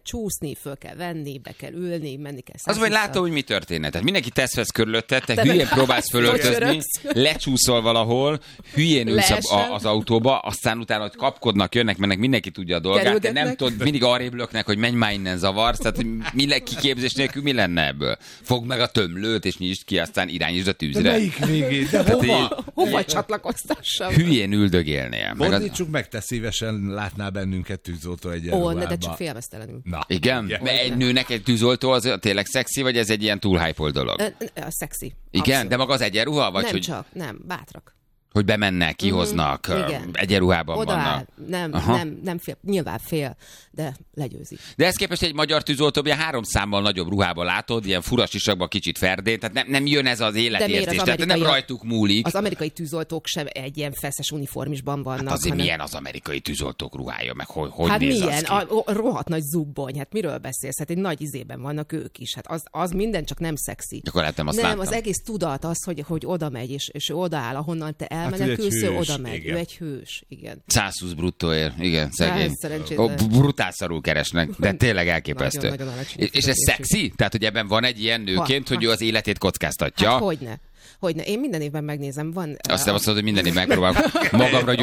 csúszni, föl kell venni, be kell ülni, menni kell. Az vagy látom, hogy mi történne. Tehát mindenki tesz körülötted, te hülyén próbálsz fölöltözni, lecsúszol valahol, hülyén ülsz az autóba, aztán utána, hogy kapkodnak, jönnek, mennek, mindenki tudja a dolgát, de nem tudod, mindig arrébb löknek, hogy menj már innen, zavarsz, tehát kiképzés nélkül mi lenne ebből? Fogd meg a tömlőt, és nyisd ki, aztán irányítsd a tűzre. De melyik végén? De hova csatlakoztassam? Hülyén üldögélnél. Fordítsuk meg, te szívesen látnál bennünket tűzoltó egyenruhában. De csak félmeztelenül. Igen? Egy nőnek egy tűzoltó az tényleg szexi, vagy ez egy ilyen túl hype dolog? A szexi. Igen, abszolút. De maga az egyenruha? Vagy nem hogy... csak, nem, bátrak. Hogy bemennek, kihoznak, egyenruhában odaáll, vannak. Nem fél, nyilván fél, de legyőzi. De ezt képest egy magyar tűzoltó, ugye 3 számmal nagyobb ruhában látod, ilyen furas sisakban, kicsit ferdén, tehát nem jön ez az életérzés, tehát nem rajtuk múlik. Az amerikai tűzoltók sem egy ilyen feszes uniformisban vannak. Hát azért milyen az amerikai tűzoltók ruhája, meg hogy hát néz milyen? az ki? A rohadt nagy zubbony, hát miről beszélsz? Hát egy nagy izében vannak ők is, hát az minden csak nem szexi. Akkor azt nem, az egész tudat az, hogy oda megy, és odaáll, ahonnan te elmenekülsz, oda megy. Ő egy hős, igen. 120 bruttóért, igen, szegény. Szerencsére. Brutál szarul keresnek, de tényleg elképesztő. Nagyon és ez szexi? Tehát, hogy ebben van egy ilyen nőként, hogy ő az életét kockáztatja? Hát hogyne. Én minden évben megnézem. Van, azt nem azt mondod, hogy minden év megpróbálom magamra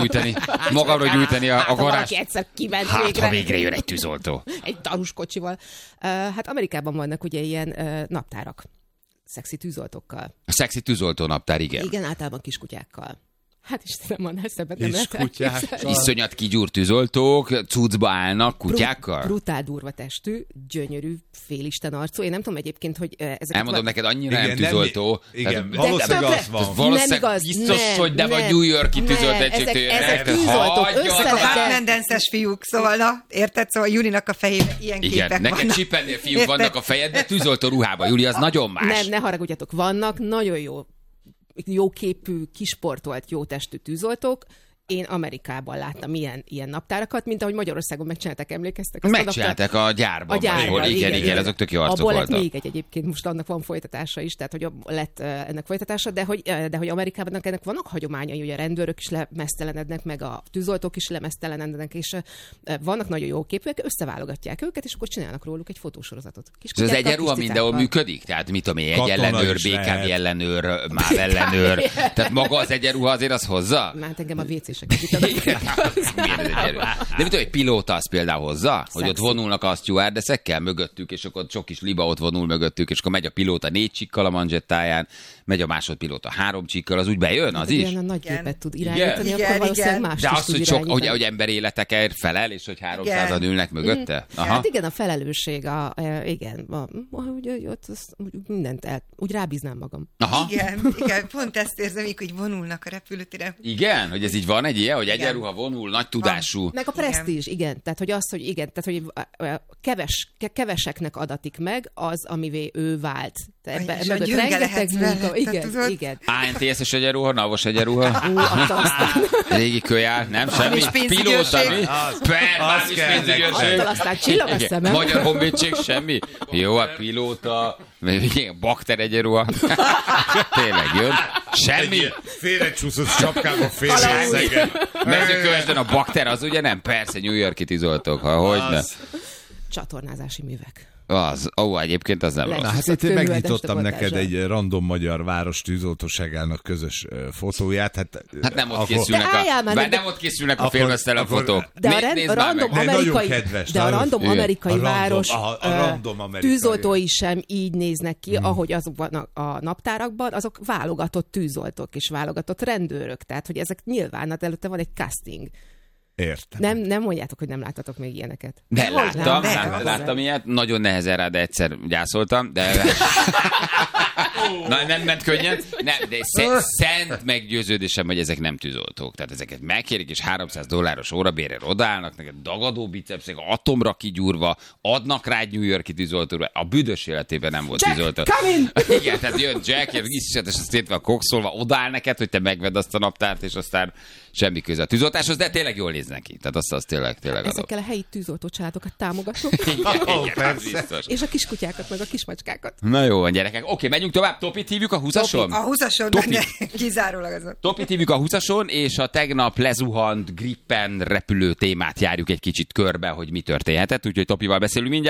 gyújtani a garázs. Valaki egyszer kiment végre. Ha végre jön egy tűzoltó. Egy darus kocsival. Hát Amerikában vannak ugye ilyen naptárak. Szexi tűzoltókkal. A szexi tűzoltó naptár, igen. Igen, általában kiskutyákkal. Hát Istenem, van eszebbet nem lehet elképzelni. Iszonyat kigyúrt tűzoltók, cuccba állnak kutyákkal? Brutál durva testű, gyönyörű, félisten arcú. Én nem tudom egyébként, hogy ezeket... Elmondom neked, annyira nem tűzoltó. Igen, valószínűleg az van. Valószínűleg biztos, hogy nem a New York-i tűzolt egységtől. Ezek tűzoltók, Mendences fiúk, szóval na, érted? Szóval Julinak a fejében ilyen képek vannak. Igen, neked Csippennél fiúk vannak a fejed, de tűzoltó ruhában. Júli, az nagyon más. Ne haragudjatok, vannak nagyon jóképű, kisportolt, jó testű tűzoltók. Én Amerikában láttam ilyen naptárakat, mint ahogy Magyarországon megcsinálták, emlékeztek? Megcsinálták a gyárban. Igen, azok tök jó arcok voltak. Abból lett még egyébként, most annak van folytatása is, tehát hogy lett ennek folytatása, de hogy Amerikában ennek vannak hagyományai, hogy a rendőrök is lemeztelenednek, meg a tűzoltók is lemeztelenednek, és vannak nagyon jó képűek, összeválogatják őket, és akkor csinálnak róluk egy fotósorozatot. Ez az egyenruha mindenhol működik? Tehát mit tudom én, egy ellenőr, BKV ellenőr, MÁV ellenőr, tehát maga az egyenruha azért az hozza? Már engem a WC de mit egy pilóta az például hozzá, hogy ott vonulnak a stewardessekkel mögöttük, és akkor sok kis liba ott vonul mögöttük, és akkor megy a pilóta 4 csikkal a manzsettáján, megy a másodpilóta 3 csikkal, az úgy bejön, az is? A nagy gépet tud irányítani, akkor valószínűleg más. De az, hogy sok, hogy emberéletekért felel, és hogy 300-an ülnek mögötte? Hát igen, a felelősség, hogy mindent úgy rábíznám magam. Aha. Igen, pont ezt érzem, hogy vonulnak a repülőtére. Igen, hogy ez így van egy ilyen, hogy egyenruha vonul, nagy tudású. Meg a presztízs, igen. Tehát, hogy az, hogy igen, tehát, hogy keveseknek adatik meg az, amivé ő vált. Mögött rengeteg munka. Igen. ANTS-es egyenruha, NAV-os egyenruha. Régi kölyár, nem semmi. Pilóta, mi? Az kell. Aztán csillag a szemem. Magyar honvédség, semmi. Jó, a pilóta, bakter egyenruha. Tényleg jön. Semmi. Félrecsúszott sapkába félreszegen. Mezőkövesden a bakter az ugye nem? Persze, New York-i tűzoltók, hogyne. Csatornázási művek. Egyébként az nem rossz. Na hát itt én megnyitottam neked egy random magyar város tűzoltóságának közös fotóját. Hát nem ott készülnek a félmeztelen fotók. De a random amerikai város tűzoltói sem így néznek ki, ahogy azokban a naptárakban, azok válogatott tűzoltók és válogatott rendőrök. Tehát, hogy ezek nyilván, előtte van egy casting. Értem. Nem mondjátok, hogy nem láttatok még ilyeneket. De láttam ilyet, nagyon nehezen rá, de egyszer gyászoltam, de... Na, nem ment könnyen. Nem, de szent meggyőződésem, hogy ezek nem tűzoltók. Tehát ezeket megkérik, és $300 órabérre odaállnak, neked dagadó bicepszek, atomra kigyúrva, adnak rá egy New York-i tűzoltóra. A büdös életében nem volt tűzoltó. Igen, tehát jön Jack, és azt értve a kokszolva, odaáll neked, hogy te megvedd azt a naptárt, és aztán semmi köze a tűzoltáshoz, de tényleg jól néz neki. Tehát azt tényleg ezekkel a helyi tűzoltó családokat támogatok. Igen, és a kiskutyákat, meg a kismacskát. Na jó, gyerekek. Oké, megyünk tovább. Topit hívjuk a 20-ason? A 20-ason, kizárólag azon. Topit hívjuk a 20-ason, és a tegnap lezuhant Gripen repülő témát járjuk egy kicsit körbe, hogy mi történhetett. Úgyhogy Topival beszélünk mindjárt.